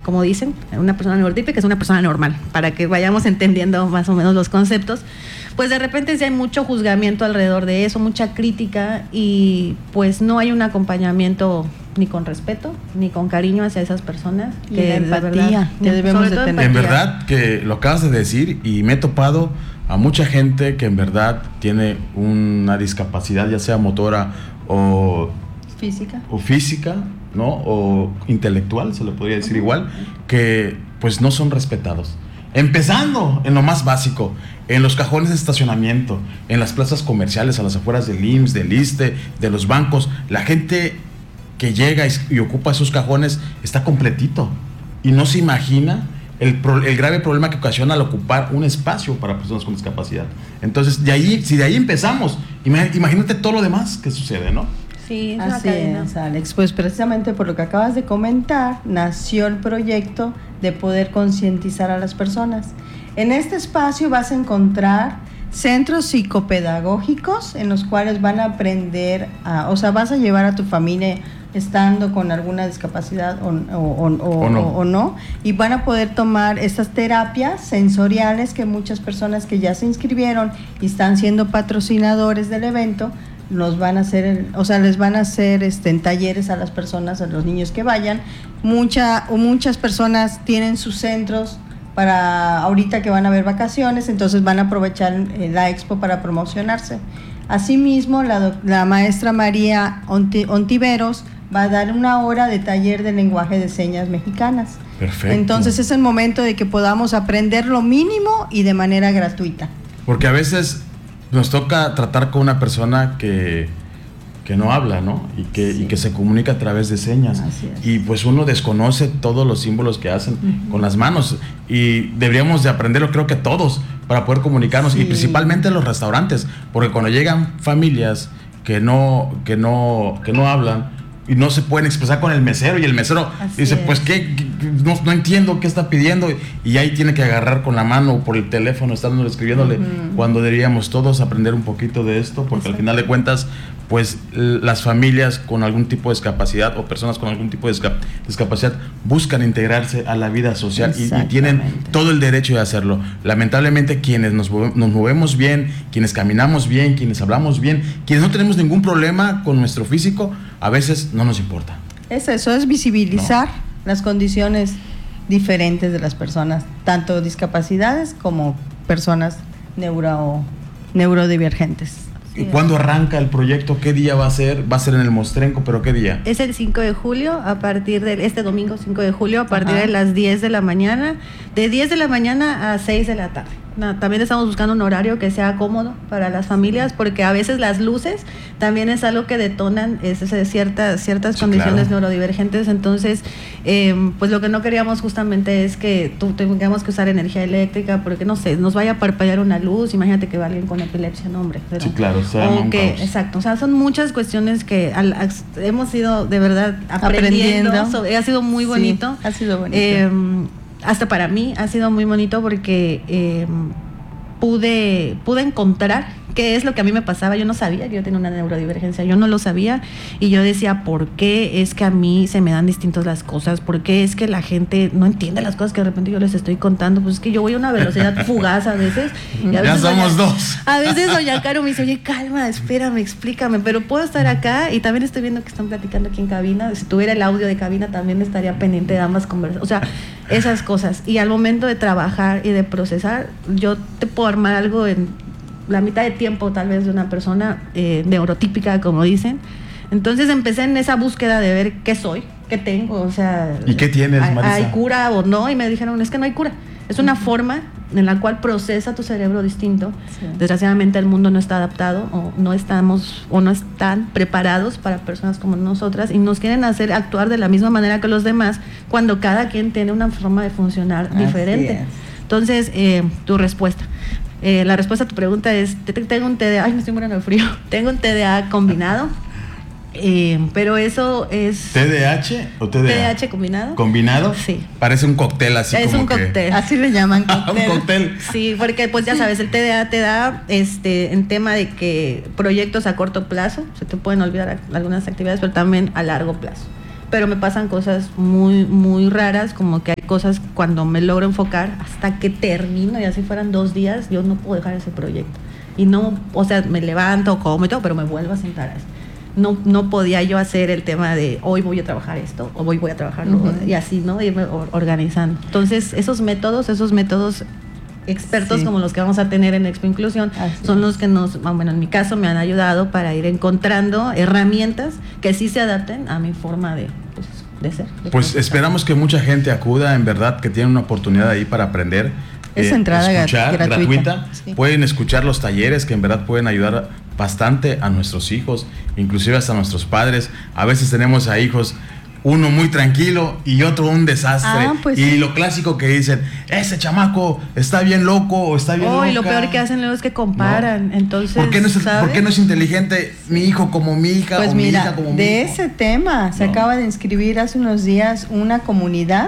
como dicen, una persona neurotípica es una persona normal, para que vayamos entendiendo más o menos los conceptos. Pues de repente sí hay mucho juzgamiento alrededor de eso, mucha crítica, y pues no hay un acompañamiento ni con respeto, ni con cariño hacia esas personas. Y que empatía que debemos de tener. En verdad que lo acabas de decir, y me he topado a mucha gente que en verdad tiene una discapacidad, ya sea motora o física, ¿no? O intelectual, se le podría decir igual, que pues no son respetados. Empezando en lo más básico, en los cajones de estacionamiento, en las plazas comerciales, a las afueras del IMSS, del ISSSTE, de los bancos, la gente que llega y ocupa esos cajones está completito y no se imagina el grave problema que ocasiona al ocupar un espacio para personas con discapacidad. Entonces, si de ahí empezamos, imagínate todo lo demás que sucede, ¿no? Sí, así es, Alex. Pues precisamente por lo que acabas de comentar, nació el proyecto de poder concientizar a las personas. En este espacio vas a encontrar centros psicopedagógicos en los cuales van a aprender, vas a llevar a tu familia estando con alguna discapacidad o no, y van a poder tomar estas terapias sensoriales que muchas personas que ya se inscribieron y están siendo patrocinadores del evento les van a hacer en talleres a las personas, a los niños que vayan. Muchas personas tienen sus centros para ahorita que van a haber vacaciones, entonces van a aprovechar la expo para promocionarse. Asimismo, la maestra María Ontiveros va a dar 1 hora de taller de lenguaje de señas mexicanas. Perfecto. Entonces es el momento de que podamos aprender lo mínimo y de manera gratuita. Porque a veces nos toca tratar con una persona que no habla, ¿no? Y que se comunica a través de señas. Y pues uno desconoce todos los símbolos que hacen con las manos. Y deberíamos de aprenderlo, creo que todos, para poder comunicarnos. Y principalmente en los restaurantes, porque cuando llegan familias que no hablan y no se pueden expresar con el mesero, y el mesero dice, pues ¿qué? No entiendo qué está pidiendo, y ahí tiene que agarrar con la mano o por el teléfono, estándole escribiéndole, cuando deberíamos todos aprender un poquito de esto, porque al final de cuentas, pues las familias con algún tipo de discapacidad o personas con algún tipo de discapacidad buscan integrarse a la vida social y tienen todo el derecho de hacerlo. Lamentablemente quienes nos movemos bien, quienes caminamos bien, quienes hablamos bien, quienes no tenemos ningún problema con nuestro físico, a veces no nos importa. Eso es visibilizar las condiciones diferentes de las personas, tanto discapacidades como personas neurodivergentes. ¿Y cuándo arranca el proyecto? ¿Qué día va a ser? Va a ser en el Mostrenco, ¿pero qué día? Es el 5 de julio, a partir de este domingo 5 de julio, a partir de las 10 de la mañana, de 10 de la mañana a 6 de la tarde. También estamos buscando un horario que sea cómodo para las familias, porque a veces las luces también es algo que detonan ciertas condiciones neurodivergentes. Entonces, pues lo que no queríamos justamente es que tengamos que usar energía eléctrica, porque no sé, nos vaya a parpadear una luz. Imagínate que va alguien con epilepsia, no, hombre. Sí, claro. Exacto, o sea, son muchas cuestiones que hemos ido de verdad aprendiendo. Ha sido muy bonito. Sí, ha sido bonito. Hasta para mí ha sido muy bonito porque pude encontrar qué es lo que a mí me pasaba. Yo no sabía que yo tenía una neurodivergencia, yo no lo sabía, y yo decía, ¿por qué es que a mí se me dan distintas las cosas? ¿Por qué es que la gente no entiende las cosas que de repente yo les estoy contando? Pues es que yo voy a una velocidad fugaz a veces. Y a veces ya somos dos. A veces doña Caro me dice, oye, calma, espérame, explícame, pero puedo estar acá, y también estoy viendo que están platicando aquí en cabina. Si tuviera el audio de cabina también estaría pendiente de ambas conversaciones. O sea, esas cosas. Y al momento de trabajar y de procesar, yo te puedo armar algo en la mitad de tiempo tal vez de una persona neurotípica, como dicen. Entonces empecé en esa búsqueda de ver qué soy, qué tengo, o sea... ¿Y qué tienes, Marisa? ¿Hay cura o no? Y me dijeron, es que no hay cura. Es una forma en la cual procesa tu cerebro distinto. Sí. Desgraciadamente el mundo no está adaptado, o no están preparados para personas como nosotras, y nos quieren hacer actuar de la misma manera que los demás, cuando cada quien tiene una forma de funcionar diferente. Entonces, tu respuesta. La respuesta a tu pregunta es, tengo un TDA, me estoy muriendo de frío, tengo un TDA combinado, pero eso es... ¿TDAH o TDA? TDAH combinado. ¿Combinado? Sí. Parece un cóctel así es como que... Es un cóctel. Así le llaman cóctel. Un cóctel. Sí, porque pues ya sabes, el TDA te da en tema de que proyectos a corto plazo, se te pueden olvidar algunas actividades, pero también a largo plazo. Pero me pasan cosas muy, muy raras, como que hay cosas cuando me logro enfocar hasta que termino, y así fueran 2 días, yo no puedo dejar ese proyecto. Y no, o sea, me levanto, como y todo, pero me vuelvo a sentar así. No podía yo hacer el tema de hoy voy a trabajar esto, o hoy voy a trabajarlo, y así, ¿no? Irme organizando. Entonces, esos métodos expertos como los que vamos a tener en Expo Inclusión son los que bueno, en mi caso me han ayudado para ir encontrando herramientas que sí se adapten a mi forma de ser. Pues esperamos que mucha gente acuda, en verdad, que tiene una oportunidad ahí para aprender. Es entrada gratuita. Sí. Pueden escuchar los talleres que en verdad pueden ayudar bastante a nuestros hijos, inclusive hasta a nuestros padres. A veces tenemos a hijos, uno muy tranquilo y otro un desastre. Pues y lo clásico que dicen, ese chamaco está bien loco o está bien loca. Y lo peor que hacen luego es que comparan. ¿No? Entonces, ¿Por qué no es inteligente mi hijo como mi hija? Pues o mira, mi hija como mi de hijo? ese tema se acaba de inscribir hace unos días una comunidad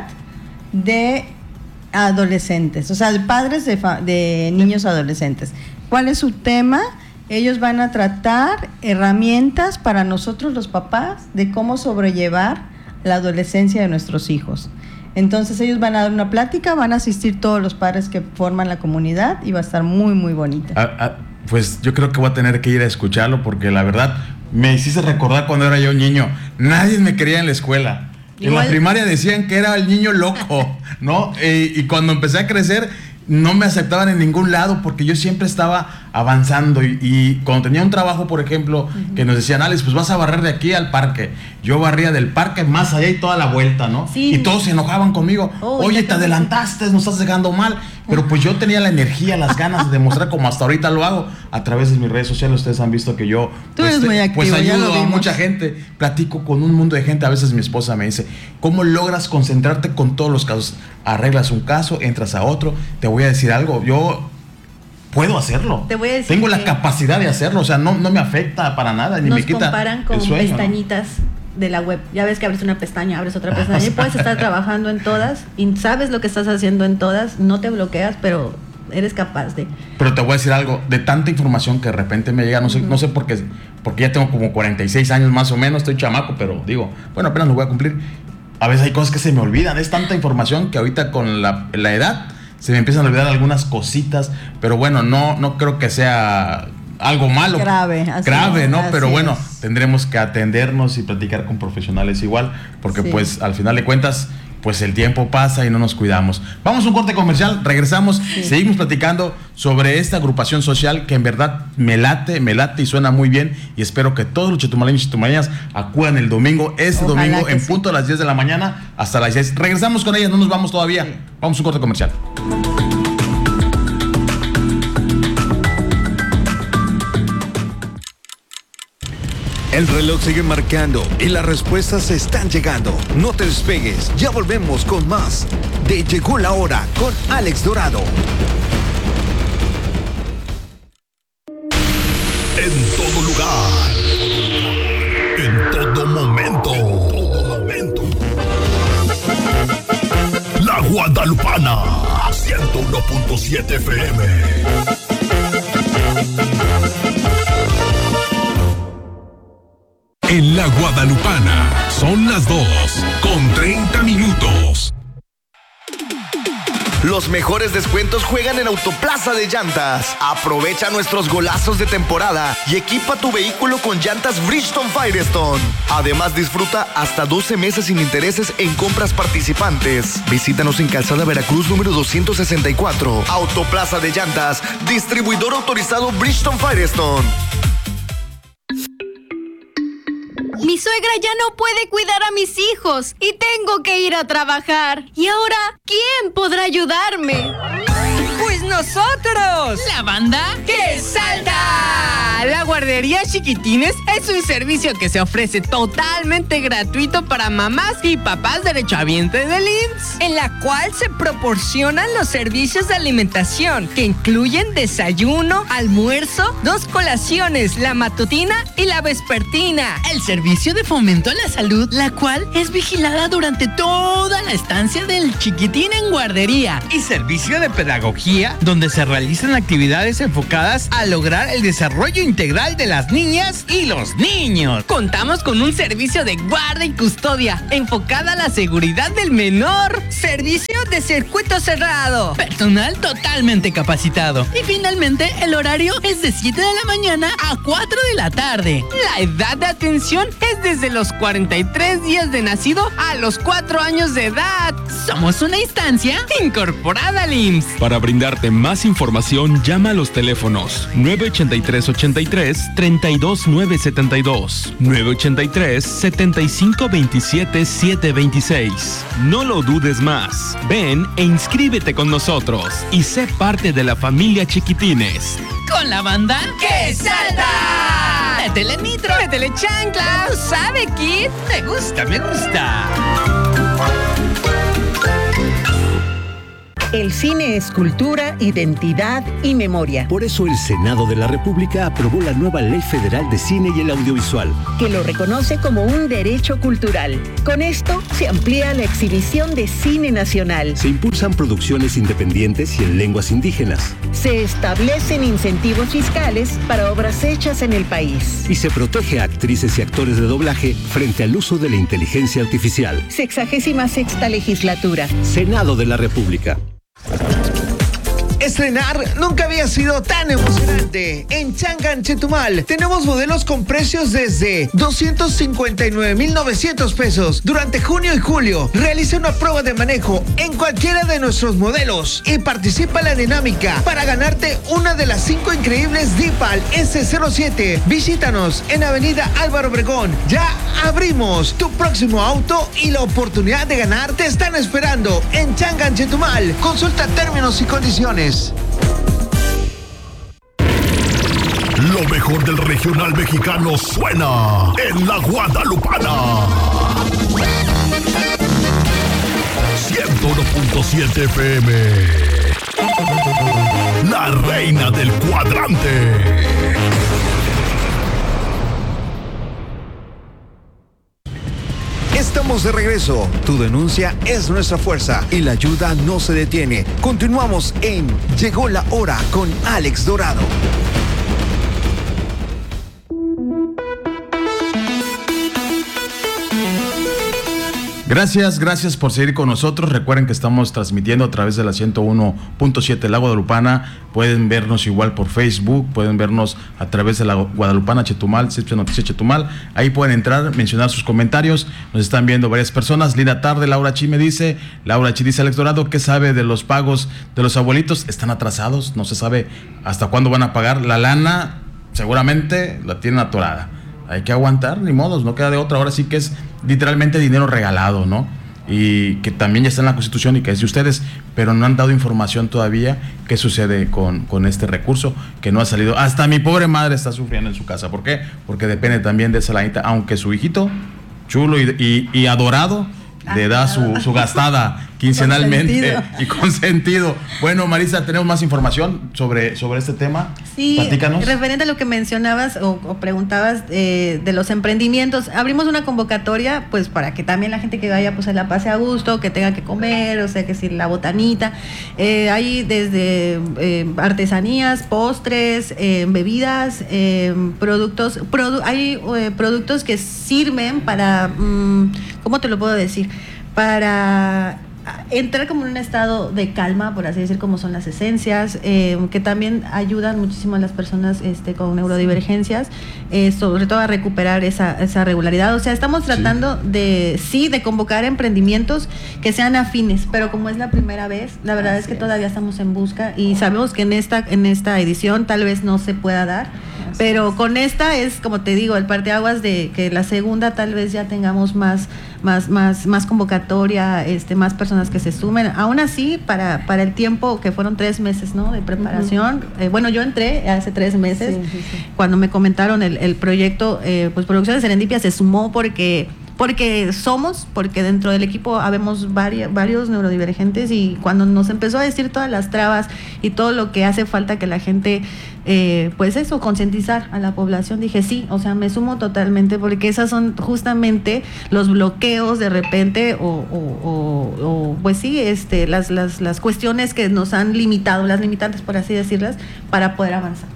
de adolescentes, o sea, de padres de niños adolescentes. ¿Cuál es su tema? Ellos van a tratar herramientas para nosotros los papás de cómo sobrellevar la adolescencia de nuestros hijos. Entonces ellos van a dar una plática, van a asistir todos los padres que forman la comunidad y va a estar muy, muy bonita. Pues yo creo que voy a tener que ir a escucharlo porque la verdad me hiciste recordar cuando era yo niño. Nadie me quería en la escuela. En la primaria decían que era el niño loco, ¿no? Y cuando empecé a crecer no me aceptaban en ningún lado porque yo siempre estaba avanzando y cuando tenía un trabajo, por ejemplo, que nos decían, Alex, pues vas a barrer de aquí al parque. Yo barría del parque más allá y toda la vuelta, ¿no? Sí. Y todos se enojaban conmigo. Oye, te adelantaste, nos estás dejando mal. Pero pues yo tenía la energía, las ganas de demostrar como hasta ahorita lo hago a través de mis redes sociales. Ustedes han visto que yo pues ayudo a mucha gente, platico con un mundo de gente. A veces mi esposa me dice, ¿cómo logras concentrarte con todos los casos? Arreglas un caso, entras a otro. Te voy a decir algo, yo puedo hacerlo. Te voy a decir tengo la capacidad de hacerlo, o sea, no me afecta para nada, ni me quita. Nos comparan con pestañitas, ¿no?, de la web. Ya ves que abres una pestaña, abres otra pestaña y puedes estar trabajando en todas y sabes lo que estás haciendo en todas, no te bloqueas, pero eres capaz de. Pero te voy a decir algo, de tanta información que de repente me llega, no sé por qué, porque ya tengo como 46 años más o menos, estoy chamaco, pero digo, bueno, apenas lo voy a cumplir. A veces hay cosas que se me olvidan, es tanta información que ahorita con la edad se me empiezan a olvidar algunas cositas, pero bueno, no creo que sea algo malo. Grave, ¿no? Pero bueno, tendremos que atendernos y platicar con profesionales igual, porque pues al final de cuentas, pues el tiempo pasa y no nos cuidamos. Vamos a un corte comercial, regresamos, seguimos platicando sobre esta agrupación social que en verdad me late y suena muy bien, y espero que todos los chetumaleños y chetumaleñas acudan el domingo, domingo en punto a las 10 de la mañana hasta las 6. Regresamos con ellas, no nos vamos todavía. Vamos a un corte comercial. El reloj sigue marcando y las respuestas están llegando. No te despegues, ya volvemos con más de Llegó la Hora con Alex Dorado. En todo lugar, en todo momento. La Guadalupana, 101.7 FM. En la Guadalupana son las 2:30. Los mejores descuentos juegan en Autoplaza de Llantas. Aprovecha nuestros golazos de temporada y equipa tu vehículo con llantas Bridgestone Firestone. Además, disfruta hasta 12 meses sin intereses en compras participantes. Visítanos en Calzada Veracruz número 264. Autoplaza de Llantas, distribuidor autorizado Bridgestone Firestone. Mi suegra ya no puede cuidar a mis hijos y tengo que ir a trabajar. ¿Y ahora quién podrá ayudarme? ¡Pues nosotros! ¿La banda que salta! La guardería Chiquitines es un servicio que se ofrece totalmente gratuito para mamás y papás derechohabientes del IMSS, en la cual se proporcionan los servicios de alimentación que incluyen desayuno, almuerzo, 2 colaciones, la matutina y la vespertina. El servicio de fomento a la salud, la cual es vigilada durante toda la estancia del chiquitín en guardería. Y servicio de pedagogía donde se realizan actividades enfocadas a lograr el desarrollo integral de las niñas y los niños. Contamos con un servicio de guarda y custodia enfocada a la seguridad del menor. Servicio de circuito cerrado. Personal totalmente capacitado. Y finalmente, el horario es de 7 de la mañana a 4 de la tarde. La edad de atención es desde los 43 días de nacido a los 4 años de edad. Somos una instancia incorporada al IMSS. Para brindarte más información, llama a los teléfonos 983-83-32972, 983-7527-726. No lo dudes más. Ven e inscríbete con nosotros y sé parte de la familia Chiquitines. Con la banda ¡Que salta! ¡Métele nitro! ¡Métele chanclas! ¿Sabe, Kid? Me gusta, me gusta. El cine es cultura, identidad y memoria. Por eso el Senado de la República aprobó la nueva Ley Federal de Cine y el Audiovisual, que lo reconoce como un derecho cultural. Con esto se amplía la exhibición de cine nacional. Se impulsan producciones independientes y en lenguas indígenas. Se establecen incentivos fiscales para obras hechas en el país. Y se protege a actrices y actores de doblaje frente al uso de la inteligencia artificial. 66ª legislatura. Senado de la República. Estrenar nunca había sido tan emocionante. En Changan, Chetumal, tenemos modelos con precios desde 259,900 pesos. Durante junio y julio, realiza una prueba de manejo en cualquiera de nuestros modelos y participa en la dinámica para ganarte una de las 5 increíbles DIPAL S07. Visítanos en Avenida Álvaro Obregón. Ya abrimos. Tu próximo auto y la oportunidad de ganar te están esperando en Changan, Chetumal. Consulta términos y condiciones. Lo mejor del regional mexicano suena en la Guadalupana. 101.7 FM. La reina del cuadrante. Estamos de regreso. Tu denuncia es nuestra fuerza y la ayuda no se detiene. Continuamos en Llegó la Hora con Alex Dorado. Gracias por seguir con nosotros. Recuerden que estamos transmitiendo a través de la 101.7 La Guadalupana. Pueden vernos igual por Facebook, pueden vernos a través de la Guadalupana Chetumal, Noticias Chetumal. Ahí pueden entrar, mencionar sus comentarios. Nos están viendo varias personas. Linda tarde, Laura Chi me dice. Laura Chi dice, Alex Dorado, ¿qué sabe de los pagos de los abuelitos? Están atrasados, no se sabe hasta cuándo van a pagar. La lana seguramente la tienen atorada. Hay que aguantar, ni modos, no queda de otra. Ahora sí que es literalmente dinero regalado, ¿no? Y que también ya está en la Constitución y que es de ustedes, pero no han dado información todavía qué sucede con este recurso que no ha salido. Hasta mi pobre madre está sufriendo en su casa. ¿Por qué? Porque depende también de esa lanita, aunque su hijito, chulo y adorado, le da su gastada quincenalmente y consentido. Bueno, Marisa, tenemos más información sobre este tema. Sí, platícanos. Referente a lo que mencionabas o preguntabas de los emprendimientos, abrimos una convocatoria pues para que también la gente que vaya pues se la pase a gusto, que tenga que comer, o sea que si la botanita, hay desde artesanías, postres, bebidas, productos, hay productos que sirven para, ¿cómo te lo puedo decir? Para entrar como en un estado de calma, por así decir, como son las esencias, que también ayudan muchísimo a las personas con neurodivergencias, sobre todo a recuperar esa regularidad. O sea, estamos tratando de convocar emprendimientos que sean afines, pero como es la primera vez, la verdad es que todavía estamos en busca y sabemos que en esta edición tal vez no se pueda dar, pero con esta es, como te digo, el parteaguas de que la segunda tal vez ya tengamos más convocatoria, más personas que se sumen. Aún así, para el tiempo que fueron 3 meses, ¿no?, de preparación. Bueno, yo entré hace 3 meses, cuando me comentaron el proyecto, pues Producciones Serendipia se sumó porque porque dentro del equipo habemos varios neurodivergentes, y cuando nos empezó a decir todas las trabas y todo lo que hace falta que la gente, concientizar a la población, dije sí, o sea, me sumo totalmente, porque esas son justamente los bloqueos de repente las cuestiones que nos han limitado, las limitantes, por así decirlas, para poder avanzar.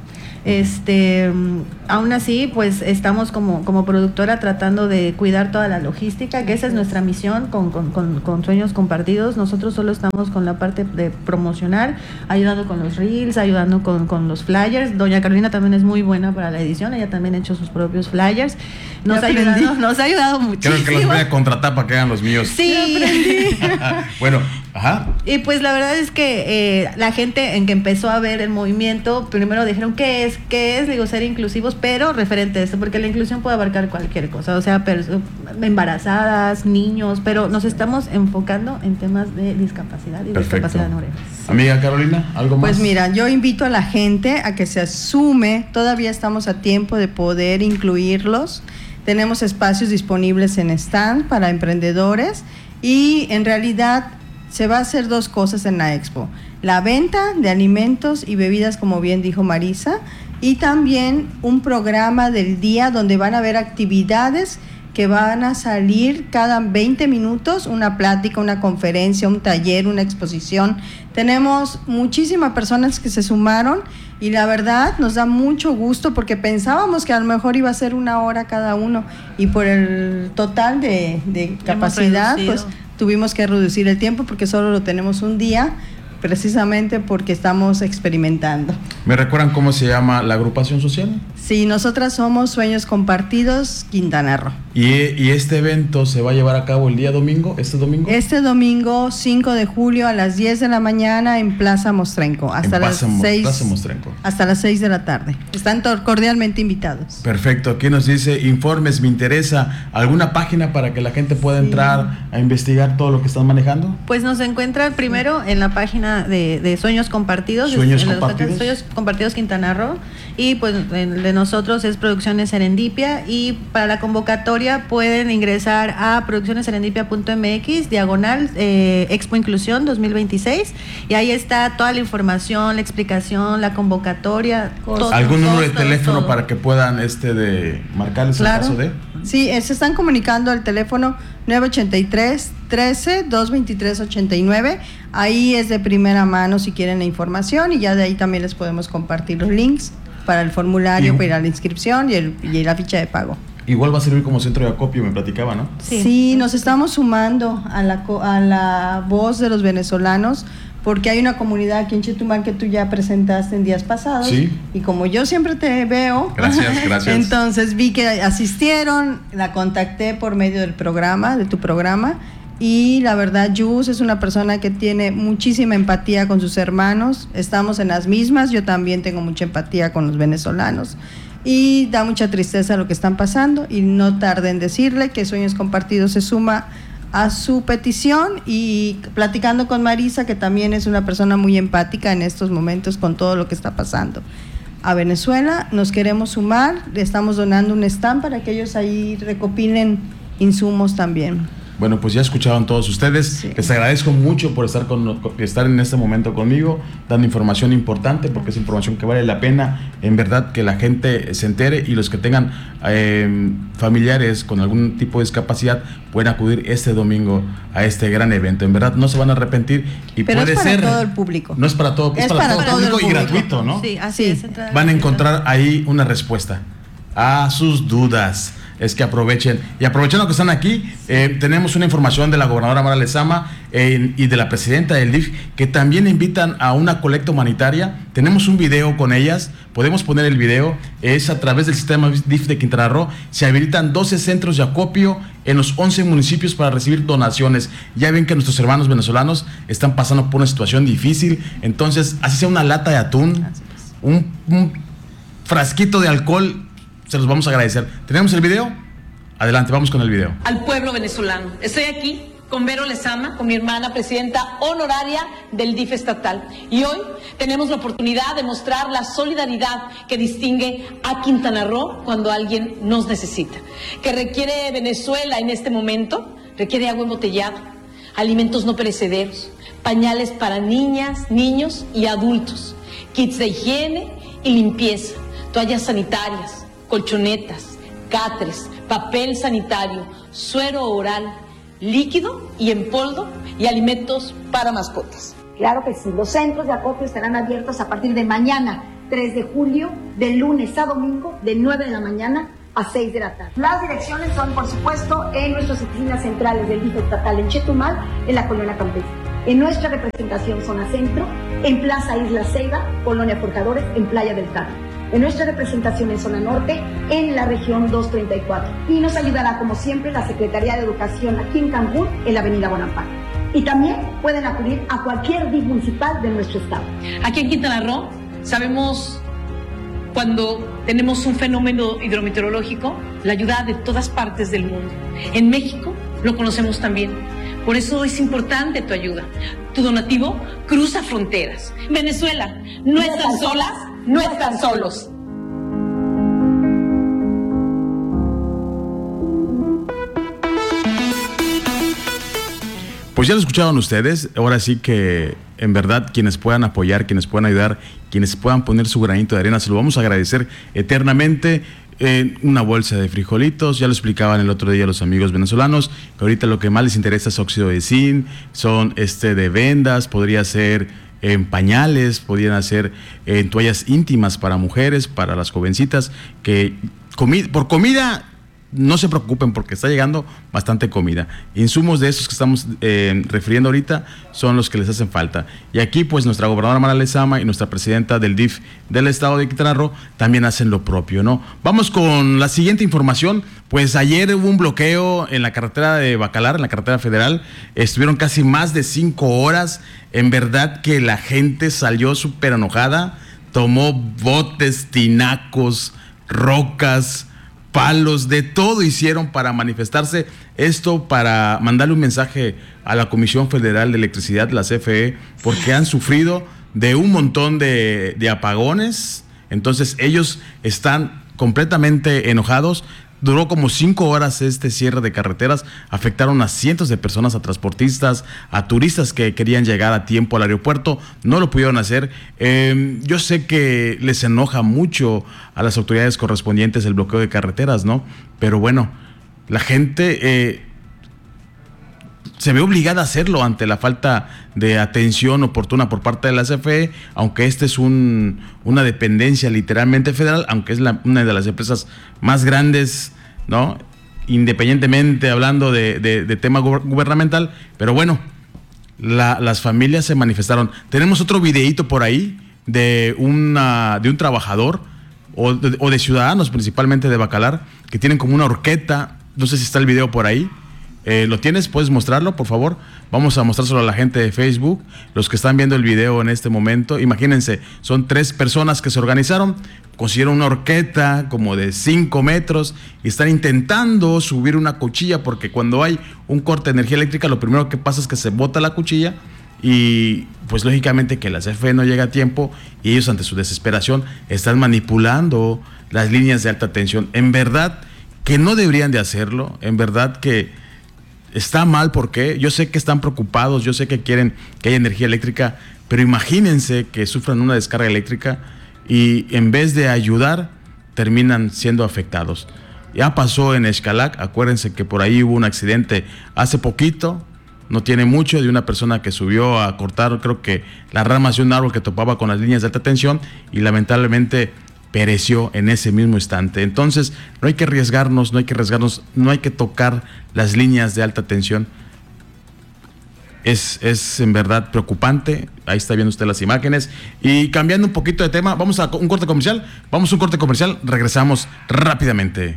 Aún así, pues estamos como productora tratando de cuidar toda la logística, que esa es nuestra misión con Sueños Compartidos. Nosotros solo estamos con la parte de promocionar, ayudando con los reels, ayudando con los flyers. Doña Carolina también es muy buena para la edición, ella también ha hecho sus propios flyers. Nos ha ayudado muchísimo. Creo que los voy a contratar para que hagan los míos. Sí, aprendí. Bueno, ajá. Y pues la verdad es que la gente en que empezó a ver el movimiento, primero dijeron, ¿qué es? Digo, ser inclusivos, pero referente a esto, porque la inclusión puede abarcar cualquier cosa, o sea, embarazadas, niños, pero nos estamos enfocando en temas de discapacidad y discapacidad neuronal. Amiga Carolina, ¿algo más? Pues mira, yo invito a la gente a que se asume, todavía estamos a tiempo de poder incluirlos. Tenemos espacios disponibles en stand para emprendedores, y en realidad se va a hacer dos cosas en la expo: la venta de alimentos y bebidas, como bien dijo Marisa, y también un programa del día donde van a haber actividades que van a salir cada 20 minutos, una plática, una conferencia, un taller, una exposición. Tenemos muchísimas personas que se sumaron, y la verdad nos da mucho gusto, porque pensábamos que a lo mejor iba a ser 1 hora cada uno, y por el total de capacidad, pues tuvimos que reducir el tiempo, porque solo lo tenemos un día, precisamente porque estamos experimentando. ¿Me recuerdan cómo se llama la agrupación social? Sí, nosotras somos Sueños Compartidos Quintana Roo. ¿Y este evento se va a llevar a cabo el día domingo, este domingo? Este domingo 5 de julio a las 10 de la mañana en Plaza Mostrenco, hasta las 6 de la tarde. Están cordialmente invitados. Perfecto, aquí nos dice, informes, me interesa, ¿alguna página para que la gente pueda entrar a investigar todo lo que están manejando? Pues nos encuentran primero en la página de Sueños Compartidos, Sueños Compartidos Quintana Roo, y pues el de nosotros es Producciones Serendipia, y para la convocatoria pueden ingresar a produccionesserendipia.mx/Expo Inclusión 2026, y ahí está toda la información, la explicación, la convocatoria. ¿Algún número de teléfono para que puedan marcarles el caso de? Sí, se están comunicando al teléfono 983-13-223-89. Ahí es de primera mano si quieren la información, y ya de ahí también les podemos compartir los links para el formulario, para la inscripción y la ficha de pago. Igual va a servir como centro de acopio, me platicaba, ¿no? Sí, nos estamos sumando a la voz de los venezolanos, porque hay una comunidad aquí en Chetumal que tú ya presentaste en días pasados. Sí. Y como yo siempre te veo, gracias. Entonces vi que asistieron, la contacté por medio de tu programa, y la verdad, Yus es una persona que tiene muchísima empatía con sus hermanos. Estamos en las mismas, yo también tengo mucha empatía con los venezolanos, y da mucha tristeza lo que están pasando, y no tarde en decirle que Sueños Compartidos se suma a su petición, y platicando con Marisa, que también es una persona muy empática en estos momentos con todo lo que está pasando a Venezuela. Nos queremos sumar, le estamos donando un stand para que ellos ahí recopilen insumos también. Bueno, pues ya escucharon todos ustedes. Sí. Les agradezco mucho por estar en este momento conmigo, dando información importante, porque es información que vale la pena, en verdad, que la gente se entere, y los que tengan familiares con algún tipo de discapacidad pueden acudir este domingo a este gran evento. En verdad, no se van a arrepentir, y pero puede es para ser todo el público. No es para todo, es para todo el público y gratuito, ¿no? Sí, así es. Van a encontrar ahí una respuesta a sus dudas. Es que aprovechen, y aprovechando que están aquí, tenemos una información de la gobernadora Mara Lezama y de la presidenta del DIF, que también invitan a una colecta humanitaria. Tenemos un video con ellas, podemos poner el video, es a través del sistema DIF de Quintana Roo. Se habilitan 12 centros de acopio en los 11 municipios para recibir donaciones. Ya ven que nuestros hermanos venezolanos están pasando por una situación difícil, entonces, así sea una lata de atún, un frasquito de alcohol, se los vamos a agradecer. ¿Tenemos el video? Adelante, vamos con el video. Al pueblo venezolano. Estoy aquí con Vero Lezama, con mi hermana, presidenta honoraria del DIF estatal. Y hoy tenemos la oportunidad de mostrar la solidaridad que distingue a Quintana Roo cuando alguien nos necesita. Que requiere Venezuela en este momento, requiere agua embotellada, alimentos no perecederos, pañales para niñas, niños y adultos, kits de higiene y limpieza, toallas sanitarias, colchonetas, catres, papel sanitario, suero oral, líquido y en polvo y alimentos para mascotas. Claro que sí, los centros de acopio estarán abiertos a partir de mañana, 3 de julio, de lunes a domingo, de 9 de la mañana a 6 de la tarde. Las direcciones son, por supuesto, en nuestras oficinas centrales del DIF estatal en Chetumal, en la Colonia Campestre. En nuestra representación Zona Centro, en Plaza Isla Ceiba, Colonia Forjadores, en Playa del Carmen. En nuestra representación en Zona Norte, en la región 234. Y nos ayudará, como siempre, la Secretaría de Educación aquí en Cancún, en la Avenida Bonampak. Y también pueden acudir a cualquier DIF municipal de nuestro estado. Aquí en Quintana Roo sabemos cuando tenemos un fenómeno hidrometeorológico, la ayuda de todas partes del mundo. En México lo conocemos también. Por eso es importante tu ayuda. Tu donativo cruza fronteras. Venezuela, no están solas, no están solos. Pues ya lo escucharon ustedes. Ahora sí que en verdad quienes puedan apoyar, quienes puedan ayudar, quienes puedan poner su granito de arena, se lo vamos a agradecer eternamente. Una bolsa de frijolitos, ya lo explicaban el otro día los amigos venezolanos, que ahorita lo que más les interesa es óxido de zinc, son de vendas, podría ser en pañales, podrían ser en toallas íntimas para mujeres, para las jovencitas, que por comida no se preocupen porque está llegando bastante comida. Insumos de esos que estamos refiriendo ahorita son los que les hacen falta. Y aquí pues nuestra gobernadora Mara Lezama y nuestra presidenta del DIF del estado de Quintana Roo también hacen lo propio, ¿no? Vamos con la siguiente información. Pues ayer hubo un bloqueo en la carretera de Bacalar, en la carretera federal. Estuvieron casi más de 5 horas. En verdad que la gente salió súper enojada. Tomó botes, tinacos, rocas, palos, de todo hicieron para manifestarse. Esto para mandarle un mensaje a la Comisión Federal de Electricidad, la CFE, porque han sufrido de un montón de apagones. Entonces ellos están completamente enojados. Duró como 5 horas este cierre de carreteras, afectaron a cientos de personas, a transportistas, a turistas que querían llegar a tiempo al aeropuerto, no lo pudieron hacer. Yo sé que les enoja mucho a las autoridades correspondientes el bloqueo de carreteras, ¿no? Pero bueno, la gente se ve obligada a hacerlo ante la falta de atención oportuna por parte de la CFE, aunque este es una dependencia literalmente federal, aunque es una de las empresas más grandes, ¿no? Independientemente hablando de tema gubernamental, pero bueno, las familias se manifestaron. Tenemos otro videíto por ahí de un trabajador o de ciudadanos, principalmente de Bacalar, que tienen como una horqueta. No sé si está el video por ahí. ¿Lo tienes? ¿Puedes mostrarlo, por favor? Vamos a mostrárselo a la gente de Facebook, los que están viendo el video en este momento. Imagínense, son 3 personas que se organizaron, consiguieron una horqueta como de 5 metros y están intentando subir una cuchilla, porque cuando hay un corte de energía eléctrica, lo primero que pasa es que se bota la cuchilla y pues lógicamente que la CFE no llega a tiempo y ellos ante su desesperación están manipulando las líneas de alta tensión. En verdad que no deberían de hacerlo, en verdad que está mal, porque yo sé que están preocupados, yo sé que quieren que haya energía eléctrica, pero imagínense que sufran una descarga eléctrica y en vez de ayudar, terminan siendo afectados. Ya pasó en Xcalac, acuérdense que por ahí hubo un accidente hace poquito, no tiene mucho, de una persona que subió a cortar, creo que las ramas de un árbol que topaba con las líneas de alta tensión y lamentablemente pereció en ese mismo instante. Entonces, no hay que arriesgarnos, no hay que tocar las líneas de alta tensión. Es en verdad preocupante. Ahí está viendo usted las imágenes. Y cambiando un poquito de tema, vamos a un corte comercial. Regresamos rápidamente.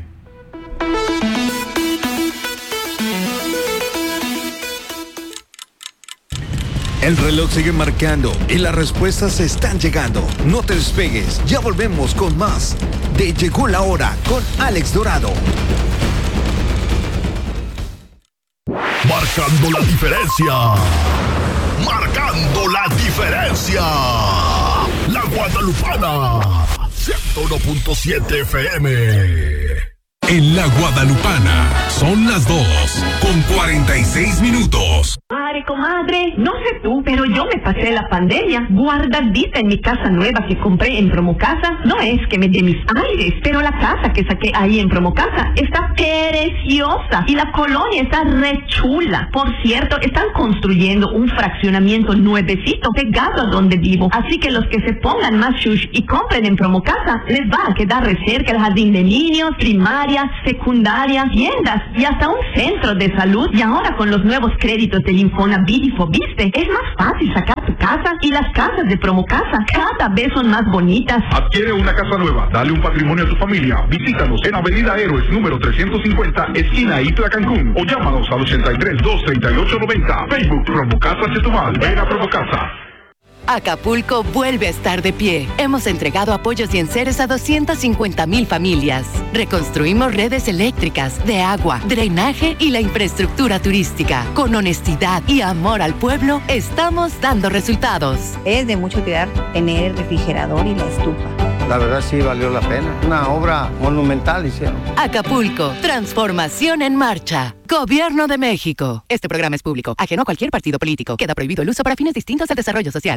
El reloj sigue marcando y las respuestas están llegando. No te despegues, ya volvemos con más de Llegó la Hora con Alex Dorado. Marcando la diferencia. Marcando la diferencia. La Guadalupana. 101.7 FM. En la Guadalupana son las 2:46 minutos. Comadre, no sé tú, pero yo me pasé la pandemia guardadita en mi casa nueva que compré en Promocasa. No es que me dé mis aires, pero la casa que saqué ahí en Promocasa está preciosa y la colonia está re chula. Por cierto, están construyendo un fraccionamiento nuevecito pegado a donde vivo. Así que los que se pongan más shush y compren en Promocasa, les va a quedar re cerca el jardín de niños, primaria, secundaria, tiendas y hasta un centro de salud. Y ahora con los nuevos créditos del Infonavit y Fobiste, es más fácil sacar tu casa y las casas de Promocasa cada vez son más bonitas. Adquiere una casa nueva, dale un patrimonio a tu familia. Visítanos en Avenida Héroes número 350, esquina Isla Cancún, o llámanos al 83-238-90. Facebook Promocasa Chetumal. Ven a Promocasa. Acapulco vuelve a estar de pie. Hemos entregado apoyos y enseres a 250,000 familias. Reconstruimos redes eléctricas, de agua, drenaje y la infraestructura turística. Con honestidad y amor al pueblo, estamos dando resultados. Es de mucho cuidar tener el refrigerador y la estufa. La verdad sí valió la pena. Una obra monumental hicieron. Acapulco, transformación en marcha. Gobierno de México. Este programa es público, ajeno a cualquier partido político. Queda prohibido el uso para fines distintos al desarrollo social.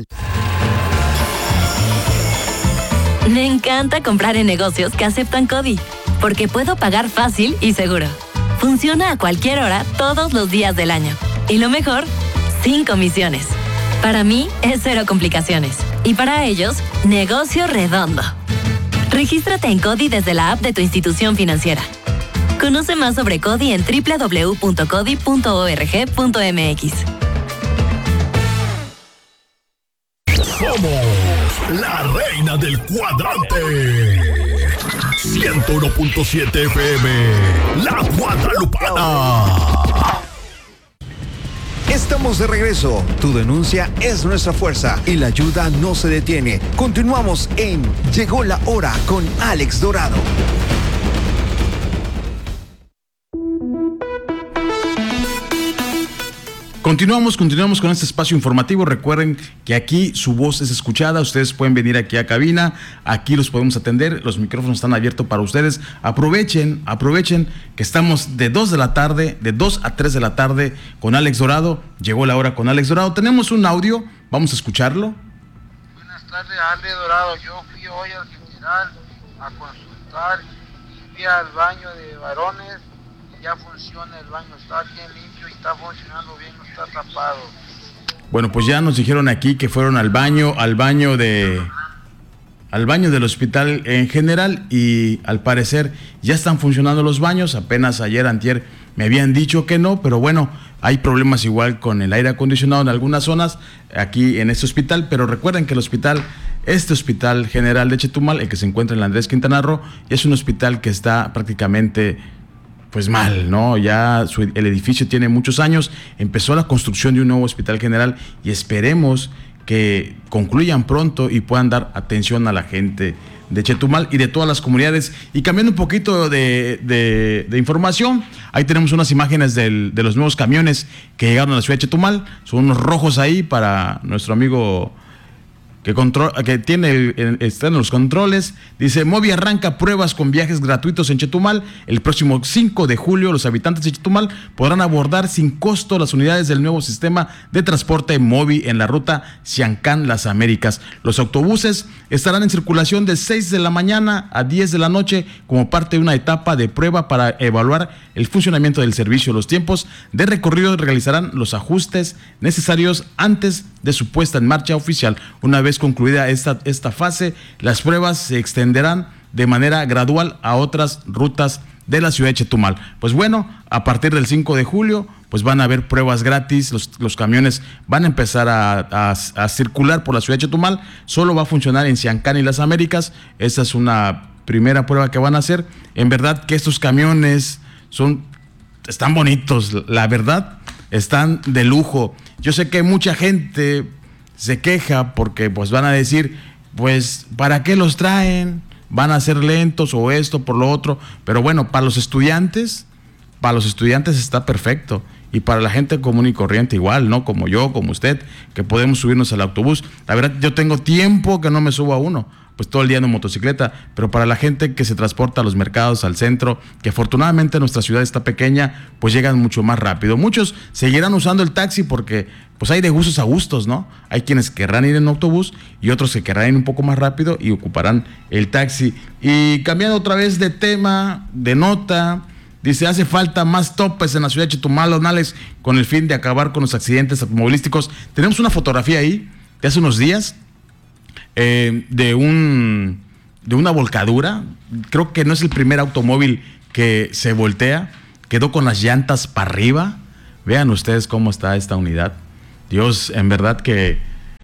Me encanta comprar en negocios que aceptan CODI, porque puedo pagar fácil y seguro. Funciona a cualquier hora, todos los días del año. Y lo mejor, sin comisiones. Para mí es cero complicaciones. Y para ellos, negocio redondo. Regístrate en CODI desde la app de tu institución financiera. Conoce más sobre CODI en www.codi.org.mx. Somos la reina del cuadrante. 101.7 FM, la Guadalupana. Estamos de regreso. Tu denuncia es nuestra fuerza y la ayuda no se detiene. Continuamos en Llegó la Hora con Alex Dorado. Continuamos con este espacio informativo. Recuerden que aquí su voz es escuchada. Ustedes pueden venir aquí a cabina. Aquí los podemos atender. Los micrófonos están abiertos para ustedes. Aprovechen que estamos de 2 a 3 de la tarde con Alex Dorado. Llegó la hora con Alex Dorado. Tenemos un audio. Vamos a escucharlo. Buenas tardes, Alex Dorado. Yo fui hoy al general a consultar y fui al baño de varones. Ya funciona el baño, está bien limpio y está funcionando bien, no está tapado. Bueno, pues ya nos dijeron aquí que fueron al baño del hospital en general y al parecer ya están funcionando los baños. Apenas antier me habían dicho que no, pero bueno, hay problemas igual con el aire acondicionado en algunas zonas aquí en este hospital, pero recuerden que este hospital general de Chetumal, el que se encuentra en la Andrés Quintana Roo, es un hospital que está prácticamente pues mal, ¿no? Ya el edificio tiene muchos años, empezó la construcción de un nuevo hospital general y esperemos que concluyan pronto y puedan dar atención a la gente de Chetumal y de todas las comunidades. Y cambiando un poquito de información, ahí tenemos unas imágenes de los nuevos camiones que llegaron a la ciudad de Chetumal, son unos rojos ahí para nuestro amigo que está en los controles. Dice: Movi arranca pruebas con viajes gratuitos en Chetumal. El próximo 5 de julio los habitantes de Chetumal podrán abordar sin costo las unidades del nuevo sistema de transporte Movi en la ruta Siancán-Las Américas. Los autobuses estarán en circulación de 6 de la mañana a 10 de la noche como parte de una etapa de prueba para evaluar el funcionamiento del servicio. Los tiempos de recorrido realizarán los ajustes necesarios antes de su puesta en marcha oficial. Una vez concluida esta fase, las pruebas se extenderán de manera gradual a otras rutas de la ciudad de Chetumal. Pues bueno, a partir del 5 de julio, pues van a haber pruebas gratis, los camiones van a empezar a circular por la ciudad de Chetumal, solo va a funcionar en Siancán y Las Américas. Esta es una primera prueba que van a hacer. En verdad que estos camiones están bonitos, la verdad, están de lujo. Yo sé que mucha gente se queja porque pues van a decir, pues ¿para qué los traen? Van a ser lentos o esto por lo otro, pero bueno, para los estudiantes está perfecto Y para la gente común y corriente igual, ¿no? Como yo, como usted, que podemos subirnos al autobús. La verdad, yo tengo tiempo que no me subo a uno, pues todo el día en motocicleta, pero para la gente que se transporta a los mercados, al centro, que afortunadamente nuestra ciudad está pequeña, pues llegan mucho más rápido. Muchos seguirán usando el taxi porque pues hay de gustos a gustos, ¿no? Hay quienes querrán ir en autobús y otros que querrán ir un poco más rápido y ocuparán el taxi. Y cambiando otra vez de tema, de nota, dice, hace falta más topes en la ciudad de Chetumal, don Alex, con el fin de acabar con los accidentes automovilísticos. Tenemos una fotografía ahí de hace unos días, de una volcadura. Creo que no es el primer automóvil que se voltea, quedó con las llantas para arriba. Vean ustedes cómo está esta unidad. Dios, en verdad que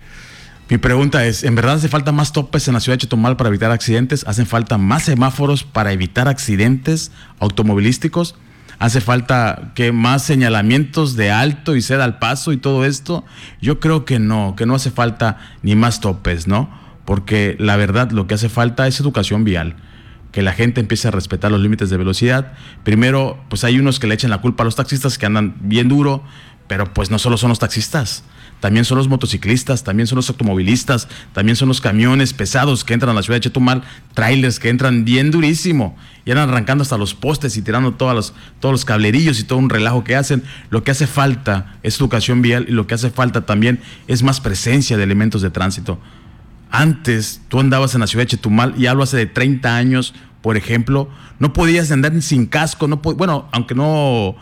mi pregunta es, ¿en verdad hace falta más topes en la ciudad de Chetumal para evitar accidentes? ¿Hacen falta más semáforos para evitar accidentes automovilísticos? ¿Hace falta que más señalamientos de alto y ceda al paso y todo esto? Yo creo que no hace falta ni más topes, ¿no? Porque la verdad lo que hace falta es educación vial, que la gente empiece a respetar los límites de velocidad. Primero, pues hay unos que le echan la culpa a los taxistas que andan bien duro, pero pues no solo son los taxistas, también son los motociclistas, también son los automovilistas, también son los camiones pesados que entran a la ciudad de Chetumal, trailers que entran bien durísimo y andan arrancando hasta los postes y tirando todos los cablerillos y todo un relajo que hacen. Lo que hace falta es educación vial y lo que hace falta también es más presencia de elementos de tránsito. Antes, tú andabas en la ciudad de Chetumal, y hablo hace de 30 años, por ejemplo, no podías andar sin casco, bueno, aunque no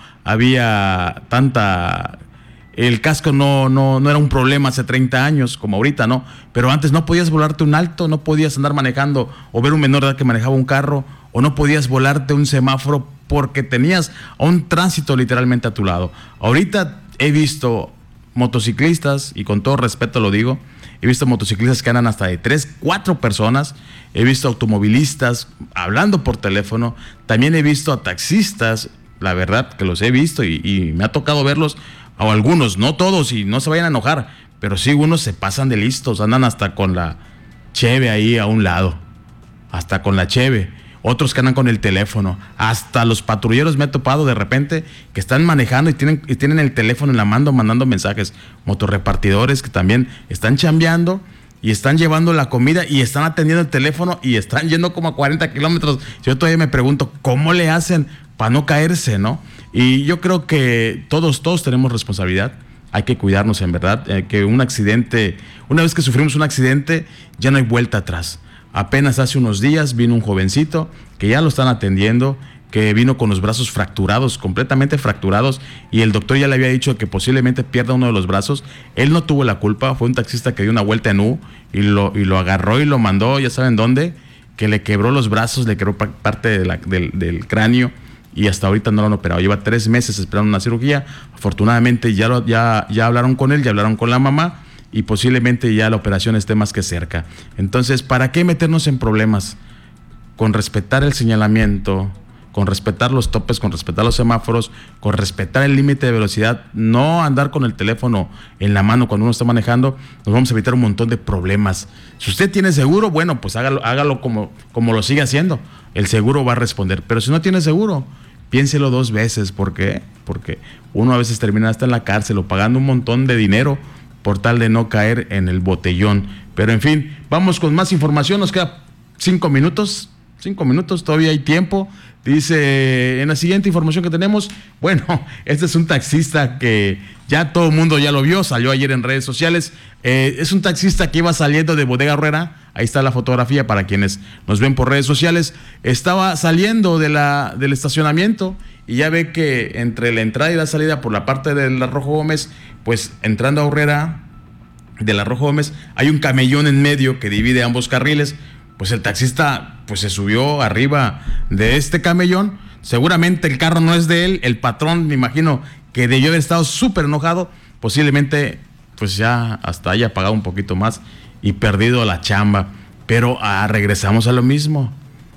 había tanta... El casco no era un problema hace 30 años, como ahorita, ¿no? Pero antes no podías volarte un alto, no podías andar manejando o ver un menor de edad que manejaba un carro, o no podías volarte un semáforo porque tenías a un tránsito literalmente a tu lado. Ahorita he visto motociclistas, y con todo respeto lo digo, he visto motociclistas que andan hasta de 3, 4 personas, he visto automovilistas hablando por teléfono, también he visto a taxistas, la verdad que los he visto y me ha tocado verlos, o algunos, no todos, y no se vayan a enojar, pero sí unos se pasan de listos, andan hasta con la cheve ahí a un lado, hasta con la cheve. Otros que andan con el teléfono, hasta los patrulleros me he topado de repente que están manejando y tienen el teléfono en la mano mandando mensajes. Motorrepartidores que también están chambeando y están llevando la comida y están atendiendo el teléfono y están yendo como a 40 kilómetros. Yo todavía me pregunto, ¿cómo le hacen para no caerse, no? Y yo creo que todos tenemos responsabilidad. Hay que cuidarnos, en verdad, que un accidente, una vez que sufrimos un accidente, ya no hay vuelta atrás. Apenas hace unos días vino un jovencito que ya lo están atendiendo, que vino con los brazos fracturados, completamente fracturados, y el doctor ya le había dicho que posiblemente pierda uno de los brazos. Él no tuvo la culpa, fue un taxista que dio una vuelta en U y lo agarró y lo mandó, ya saben dónde, que le quebró los brazos, le quebró parte del cráneo, y hasta ahorita no lo han operado. Lleva 3 meses esperando una cirugía. Afortunadamente ya hablaron con él, ya hablaron con la mamá, y posiblemente ya la operación esté más que cerca. Entonces, ¿para qué meternos en problemas? Con respetar el señalamiento, con respetar los topes, con respetar los semáforos, con respetar el límite de velocidad, no andar con el teléfono en la mano cuando uno está manejando, nos vamos a evitar un montón de problemas. Si usted tiene seguro, bueno, pues hágalo como lo sigue haciendo. El seguro va a responder. Pero si no tiene seguro, piénselo 2 veces. ¿Por qué? Porque uno a veces termina hasta en la cárcel o pagando un montón de dinero por tal de no caer en el botellón. Pero en fin, vamos con más información. Nos queda 5 minutos, todavía hay tiempo. Dice, en la siguiente información que tenemos, bueno, este es un taxista que ya todo el mundo ya lo vio, salió ayer en redes sociales. Es un taxista que iba saliendo de Bodega Aurrera. Ahí está la fotografía para quienes nos ven por redes sociales. Estaba saliendo del estacionamiento y ya ve que entre la entrada y la salida por la parte de la Rojo Gómez, pues entrando a Aurrera de la Rojo Gómez, hay un camellón en medio que divide ambos carriles. Pues el taxista pues se subió arriba de este camellón. Seguramente el carro no es de él. El patrón, me imagino que debió haber estado súper enojado. Posiblemente pues ya hasta haya pagado un poquito más y perdido la chamba. Pero regresamos a lo mismo.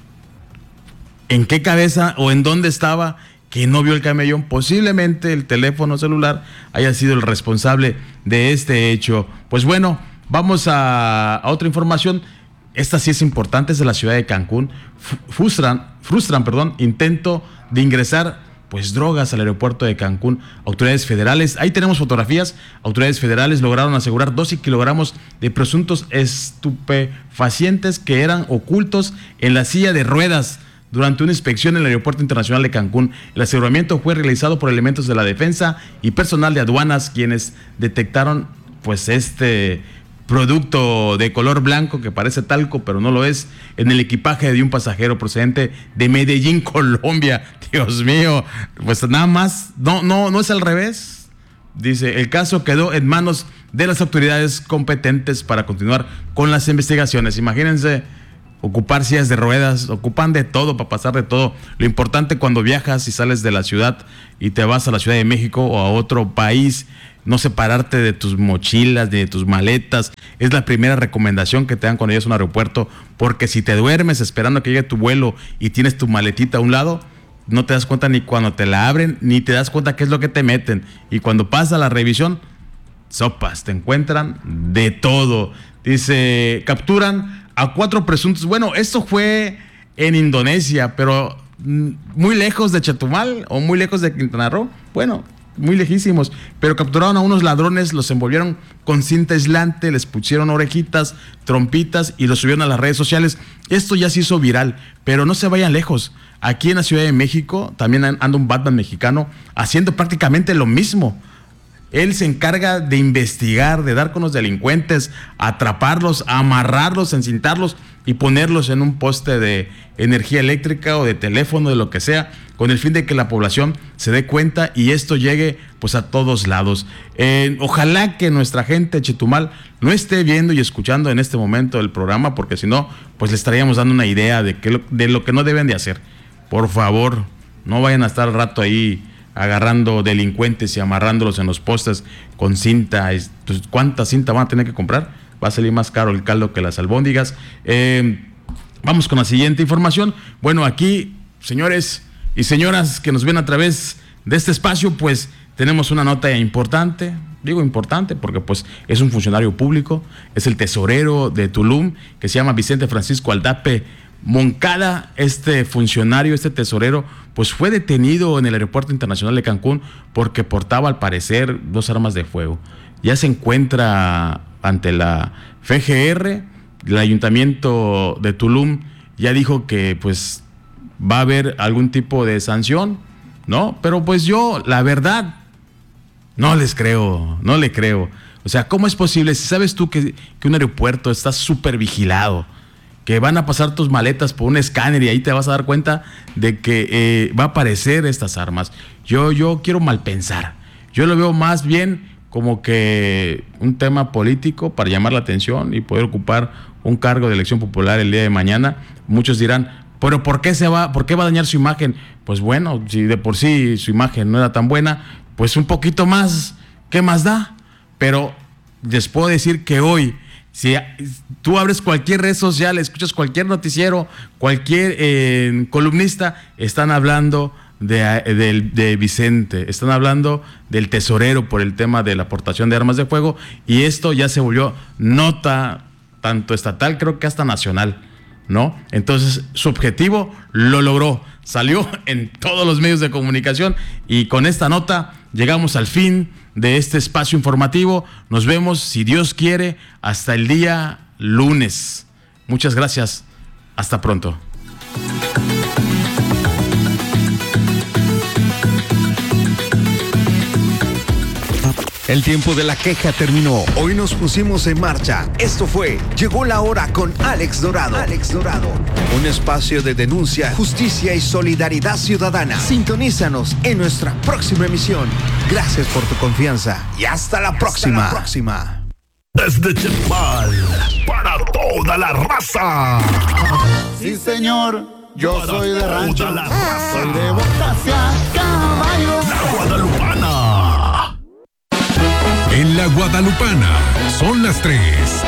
¿En qué cabeza o en dónde estaba que no vio el camellón? Posiblemente el teléfono celular haya sido el responsable de este hecho. Pues bueno, vamos a otra información. Esta sí es importante, es de la ciudad de Cancún. Frustran, intento de ingresar pues drogas al aeropuerto de Cancún. Autoridades federales, ahí tenemos fotografías, autoridades federales lograron asegurar 12 kilogramos de presuntos estupefacientes que eran ocultos en la silla de ruedas durante una inspección en el Aeropuerto Internacional de Cancún. El aseguramiento fue realizado por elementos de la defensa y personal de aduanas, quienes detectaron pues este producto de color blanco que parece talco, pero no lo es, en el equipaje de un pasajero procedente de Medellín, Colombia. Dios mío, pues nada más, no es al revés. Dice, el caso quedó en manos de las autoridades competentes para continuar con las investigaciones. Imagínense, ocupar sillas de ruedas, ocupan de todo para pasar de todo. Lo importante cuando viajas y sales de la ciudad y te vas a la Ciudad de México o a otro país, no separarte de tus mochilas, ni de tus maletas. Es la primera recomendación que te dan cuando llegas a un aeropuerto, porque si te duermes esperando a que llegue tu vuelo y tienes tu maletita a un lado, no te das cuenta ni cuando te la abren, ni te das cuenta qué es lo que te meten. Y cuando pasa la revisión, sopas, te encuentran de todo. Dice, capturan a 4 presuntos. Bueno, esto fue en Indonesia, pero muy lejos de Chetumal o muy lejos de Quintana Roo. Bueno, muy lejísimos, pero capturaron a unos ladrones, los envolvieron con cinta aislante, les pusieron orejitas, trompitas y los subieron a las redes sociales. Esto ya se hizo viral, pero no se vayan lejos. Aquí en la Ciudad de México también anda un Batman mexicano haciendo prácticamente lo mismo. Él se encarga de investigar, de dar con los delincuentes, atraparlos, amarrarlos, encintarlos y ponerlos en un poste de energía eléctrica o de teléfono, de lo que sea, con el fin de que la población se dé cuenta y esto llegue pues a todos lados. Ojalá que nuestra gente de Chetumal no esté viendo y escuchando en este momento el programa, porque si no, pues le estaríamos dando una idea de lo que no deben de hacer. Por favor, no vayan a estar al rato ahí agarrando delincuentes y amarrándolos en los postes con cinta. Pues, ¿cuánta cinta van a tener que comprar? Va a salir más caro el caldo que las albóndigas. Vamos con la siguiente información. Bueno, aquí, señores y señoras que nos ven a través de este espacio, pues tenemos una nota importante. Digo importante porque pues es un funcionario público, es el tesorero de Tulum, que se llama Vicente Francisco Aldape Moncada. Este funcionario, este tesorero, pues fue detenido en el Aeropuerto Internacional de Cancún porque portaba al parecer 2 armas de fuego. Ya se encuentra ante la FGR. El Ayuntamiento de Tulum ya dijo que pues va a haber algún tipo de sanción, ¿no? Pero pues yo, la verdad, no le creo. O sea, ¿cómo es posible? Si sabes tú que un aeropuerto está súper vigilado, que van a pasar tus maletas por un escáner y ahí te vas a dar cuenta de que va a aparecer estas armas. Yo quiero mal pensar. Yo lo veo más bien como que un tema político para llamar la atención y poder ocupar un cargo de elección popular el día de mañana. Muchos dirán, pero ¿por qué va a dañar su imagen? Pues bueno, si de por sí su imagen no era tan buena, pues un poquito más, ¿qué más da? Pero les puedo decir que hoy, si tú abres cualquier red social, escuchas cualquier noticiero, cualquier columnista, están hablando de Vicente, están hablando del tesorero por el tema de la aportación de armas de fuego, y esto ya se volvió nota tanto estatal, creo que hasta nacional, ¿no? Entonces su objetivo lo logró, salió en todos los medios de comunicación, y con esta nota llegamos al fin de este espacio informativo. Nos vemos, si Dios quiere, hasta el día lunes. Muchas gracias, hasta pronto. El tiempo de la queja terminó. Hoy nos pusimos en marcha. Esto fue Llegó la Hora con Alex Dorado. Un espacio de denuncia, justicia y solidaridad ciudadana. Sintonízanos en nuestra próxima emisión. Gracias por tu confianza y hasta la próxima. Desde Chetumal, para toda la raza. Sí, señor, yo soy de rancho. Toda la raza. Soy de botas a caballo. La Guadalupana. En la Guadalupana son las 3.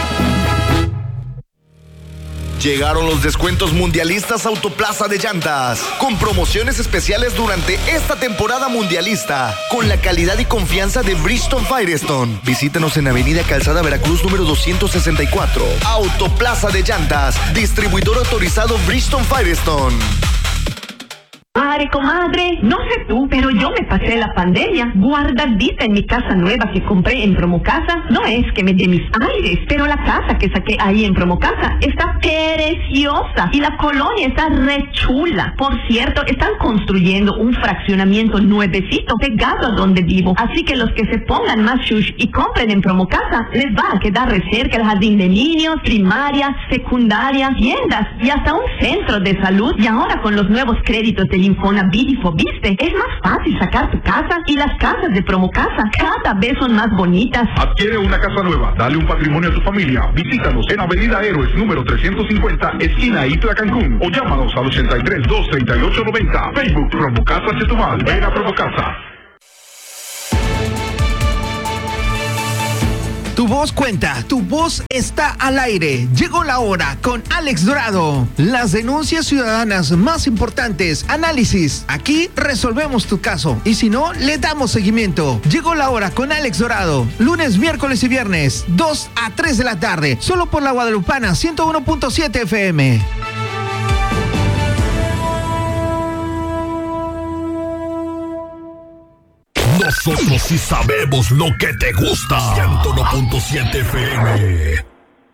Llegaron los descuentos mundialistas Autoplaza de Llantas, con promociones especiales durante esta temporada mundialista, con la calidad y confianza de Bridgestone Firestone. Visítanos en Avenida Calzada Veracruz número 264. Autoplaza de Llantas, distribuidor autorizado Bridgestone Firestone. Comadre, no sé tú, pero yo me pasé la pandemia guardadita en mi casa nueva que compré en Promocasa. No es que me dé mis aires, pero la casa que saqué ahí en Promocasa está preciosa y la colonia está re chula. Por cierto, están construyendo un fraccionamiento nuevecito pegado a donde vivo, así que los que se pongan más shush y compren en Promocasa les va a quedar re cerca el jardín de niños, primaria, secundaria, tiendas y hasta un centro de salud. Y ahora con los nuevos créditos del Infonavit y Fobiste es más fácil sacar tu casa, y las casas de Promocasa cada vez son más bonitas. Adquiere una casa nueva, dale un patrimonio a tu familia. Visítanos en Avenida Héroes número 350, esquina Itla Cancún, o llámanos al 83-238-90. Facebook Promocasa Chetumal. Ven a Promocasa. Tu voz cuenta, tu voz está al aire. Llegó la hora con Alex Dorado. Las denuncias ciudadanas más importantes, análisis. Aquí resolvemos tu caso y si no, le damos seguimiento. Llegó la hora con Alex Dorado. Lunes, miércoles y viernes, 2 a 3 de la tarde. Solo por la Guadalupana 101.7 FM. Nosotros sí sabemos lo que te gusta. 101.7 FM.